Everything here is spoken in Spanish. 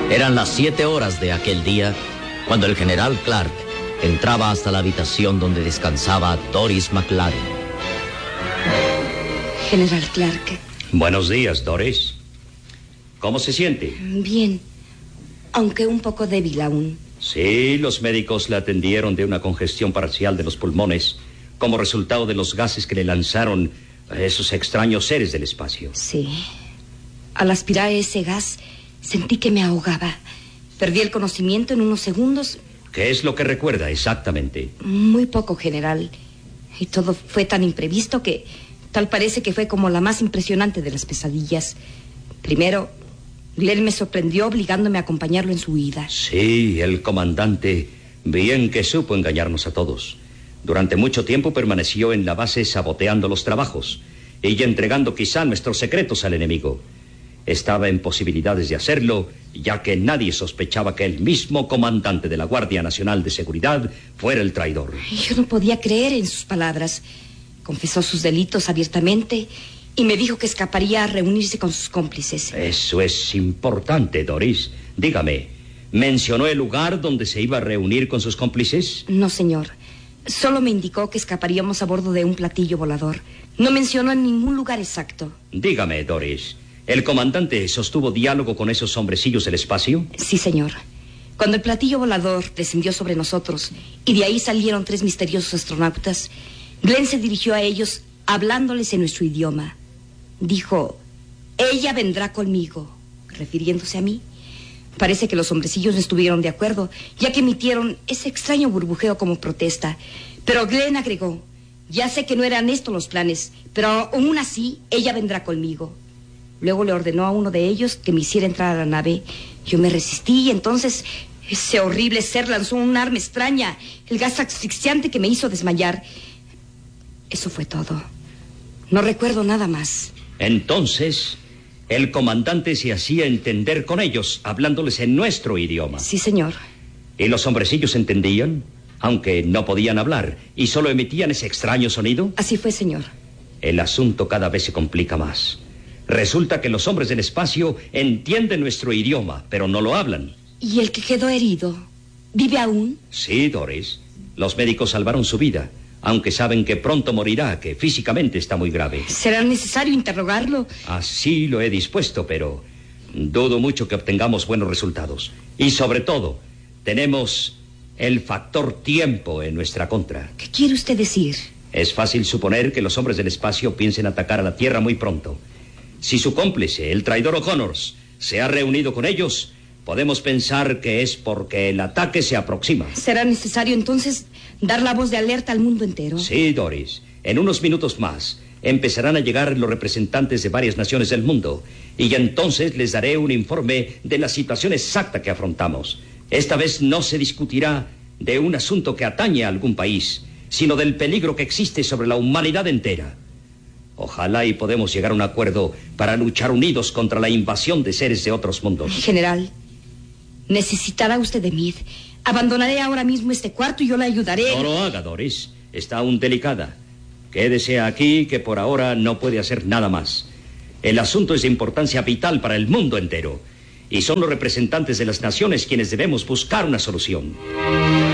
Eran las 7 horas de aquel día cuando el general Clark entraba hasta la habitación donde descansaba Doris McLaren. General Clark. Buenos días, Doris. ¿Cómo se siente? Bien, aunque un poco débil aún. Sí, los médicos la atendieron de una congestión parcial de los pulmones como resultado de los gases que le lanzaron a esos extraños seres del espacio. Sí. Al aspirar ese gas, sentí que me ahogaba. Perdí el conocimiento en unos segundos. ¿Qué es lo que recuerda exactamente? Muy poco, general. Y todo fue tan imprevisto que tal parece que fue como la más impresionante de las pesadillas. Primero, Glenn me sorprendió obligándome a acompañarlo en su huida. Sí, el comandante bien que supo engañarnos a todos. Durante mucho tiempo permaneció en la base saboteando los trabajos y entregando quizá nuestros secretos al enemigo. Estaba en posibilidades de hacerlo, ya que nadie sospechaba que el mismo comandante de la Guardia Nacional de Seguridad fuera el traidor. Yo no podía creer en sus palabras. Confesó sus delitos abiertamente y me dijo que escaparía a reunirse con sus cómplices. Eso es importante, Doris. Dígame, ¿mencionó el lugar donde se iba a reunir con sus cómplices? No, señor. Solo me indicó que escaparíamos a bordo de un platillo volador. No mencionó en ningún lugar exacto. Dígame, Doris, ¿el comandante sostuvo diálogo con esos hombrecillos del espacio? Sí, señor. Cuando el platillo volador descendió sobre nosotros y de ahí salieron 3 misteriosos astronautas, Glenn se dirigió a ellos hablándoles en nuestro idioma. Dijo, ella vendrá conmigo, refiriéndose a mí. Parece que los hombrecillos no estuvieron de acuerdo, ya que emitieron ese extraño burbujeo como protesta. Pero Glenn agregó, ya sé que no eran estos los planes, pero aún así, ella vendrá conmigo. Luego le ordenó a uno de ellos que me hiciera entrar a la nave. Yo me resistí y entonces ese horrible ser lanzó un arma extraña, el gas asfixiante que me hizo desmayar. Eso fue todo. No recuerdo nada más. Entonces, el comandante se hacía entender con ellos, hablándoles en nuestro idioma. Sí, señor. ¿Y los hombrecillos entendían? Aunque no podían hablar y solo emitían ese extraño sonido. Así fue, señor. El asunto cada vez se complica más. Resulta que los hombres del espacio entienden nuestro idioma, pero no lo hablan. ¿Y el que quedó herido? ¿Vive aún? Sí, Doris. Los médicos salvaron su vida, aunque saben que pronto morirá, que físicamente está muy grave. ¿Será necesario interrogarlo? Así lo he dispuesto, pero dudo mucho que obtengamos buenos resultados. Y sobre todo, tenemos el factor tiempo en nuestra contra. ¿Qué quiere usted decir? Es fácil suponer que los hombres del espacio piensen atacar a la Tierra muy pronto. Si su cómplice, el traidor O'Connors, se ha reunido con ellos, podemos pensar que es porque el ataque se aproxima. ¿Será necesario entonces dar la voz de alerta al mundo entero? Sí, Doris. En unos minutos más empezarán a llegar los representantes de varias naciones del mundo y entonces les daré un informe de la situación exacta que afrontamos. Esta vez no se discutirá de un asunto que atañe a algún país, sino del peligro que existe sobre la humanidad entera. Ojalá y podemos llegar a un acuerdo para luchar unidos contra la invasión de seres de otros mundos. General, necesitará usted de mí. Abandonaré ahora mismo este cuarto y yo la ayudaré. No lo haga, Doris. Está aún delicada. Quédese aquí, que por ahora no puede hacer nada más. El asunto es de importancia vital para el mundo entero. Y son los representantes de las naciones quienes debemos buscar una solución.